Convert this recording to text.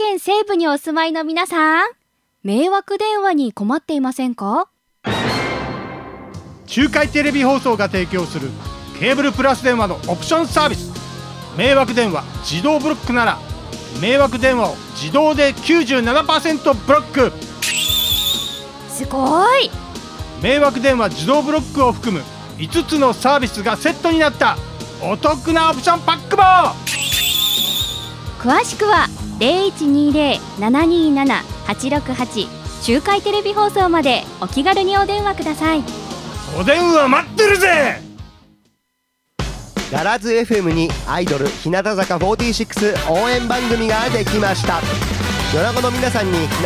県西部にお住まいの皆さん、迷惑電話に困っていませんか？ 中海テレビ放送が提供するケーブルプラス電話のオプションサービス、迷惑電話自動ブロックなら迷惑電話を自動で 97% ブロック。 すごい。 迷惑電話自動ブロックを含む5つのサービスがセットになったお得なオプションパックも。 詳しくは 0120-727-868 中海テレビ放送までお気軽にお電話ください。 お電話待ってるぜ。 ガラズ FM にアイドル日向坂46応援番組ができました。米子の皆さんに